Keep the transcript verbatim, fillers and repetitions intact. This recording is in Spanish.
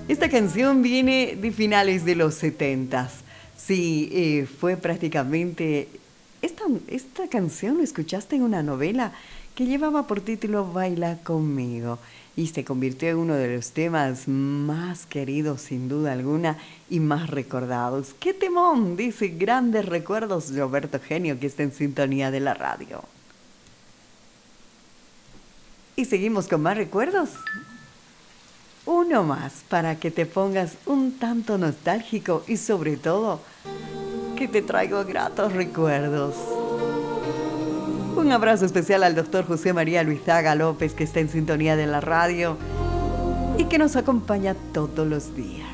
Esta canción viene de finales de los setentas. Sí, eh, fue prácticamente... Esta, esta canción lo escuchaste en una novela que llevaba por título Baila conmigo y se convirtió en uno de los temas más queridos sin duda alguna y más recordados. ¡Qué temón! Dice grandes recuerdos Roberto Genio, que está en sintonía de la radio. Y seguimos con más recuerdos. Uno más para que te pongas un tanto nostálgico y sobre todo que te traigo gratos recuerdos. Un abrazo especial al doctor José María Luizaga López, que está en sintonía de la radio y que nos acompaña todos los días.